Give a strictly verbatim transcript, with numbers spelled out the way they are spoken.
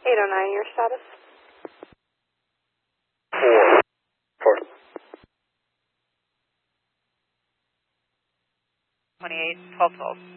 eight oh nine, your status? Four. Four. twenty-eight, twelve twelve.